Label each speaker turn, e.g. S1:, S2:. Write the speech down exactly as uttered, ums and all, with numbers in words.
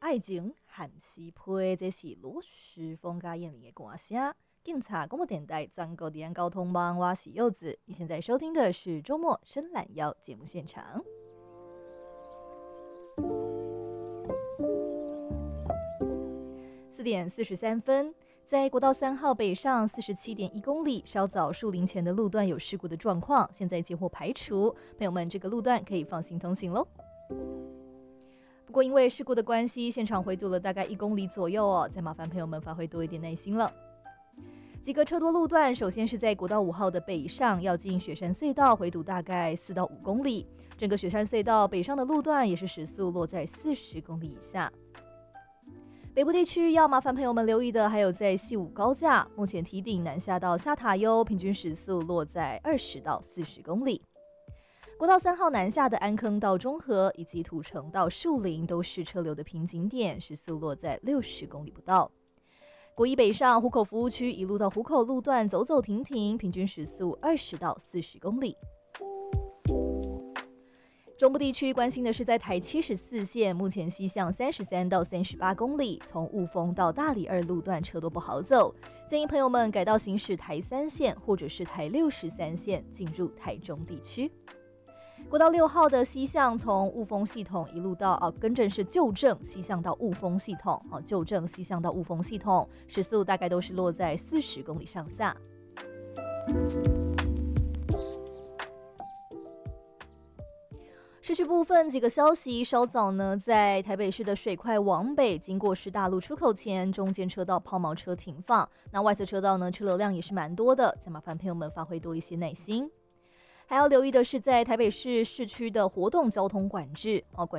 S1: 爱情含西批，这是罗时丰加燕玲的歌声。警察广播电台全国治安交通网，我是柚子。你现在收听的是周末伸懒腰节目现场。四点四十三分，在国道三号北上四十七点一公里，稍早树林前的路段有事故的状况，现在接获排除，朋友们这个路段可以放心通行喽。不过因为事故的关系，现场回堵了大概一公里左右哦，再麻烦朋友们发挥多一点耐心了。几个车多路段，首先是在国道五号的北上，要进雪山隧道，回堵大概四到五公里。整个雪山隧道北上的路段也是时速落在四十公里以下。北部地区要麻烦朋友们留意的，还有在西武高架，目前堤顶南下到下塔悠，平均时速落在二十到四十公里。国道三号南下的安坑到中和以及土城到树林都是车流的瓶颈点，时速落在六十公里不到。国一北上湖口服务区一路到湖口路段走走停停，平均时速二十到四十公里。中部地区关心的是在台七十四线，目前西向三十三到三十八公里，从雾峰到大里二路段车多不好走，建议朋友们改道行驶台三线或者是台六十三线进入台中地区。国道六号的西向从雾峰系统一路到哦，更正是旧正西向到雾峰系统哦，旧正西向到雾峰系统，时速大概都是落在四十公里上下。市区部分几个消息，稍早呢，在台北市的水快往北，经过师大路出口前，中间车道抛锚车停放，那外侧车道呢，车流量也是蛮多的，再麻烦朋友们发挥多一些耐心。还要留意的是，在台北市市区的活动交通管制哦，管